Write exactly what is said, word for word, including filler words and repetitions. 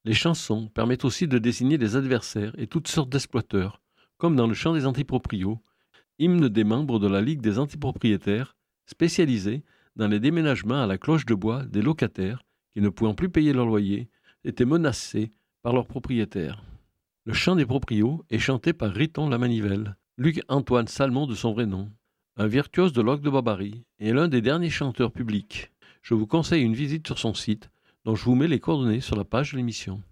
Les chansons permettent aussi de désigner les adversaires et toutes sortes d'exploiteurs, comme dans le chant des antiproprios, hymne des membres de la Ligue des antipropriétaires, spécialisés dans les déménagements à la cloche de bois des locataires qui, ne pouvant plus payer leur loyer, étaient menacés par leurs propriétaires. Le chant des proprios est chanté par Riton Lamanivelle, Luc-Antoine Salmon de son vrai nom, un virtuose de l'orgue de Barbarie et l'un des derniers chanteurs publics. Je vous conseille une visite sur son site, dont je vous mets les coordonnées sur la page de l'émission.